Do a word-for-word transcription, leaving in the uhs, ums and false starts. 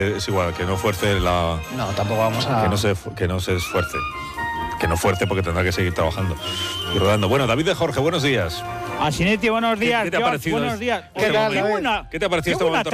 Es igual, que no fuerce la... No, tampoco vamos a... Que no se, que no se esfuerce. Que no fuerce porque tendrá que seguir trabajando y rodando. Bueno, David de Jorge, buenos días. Asinetti, buenos días. ¿Qué, qué te ha George, parecido? buenos días. ¿Qué, tal, qué, David? ¿Qué te ha parecido Qué este buena momento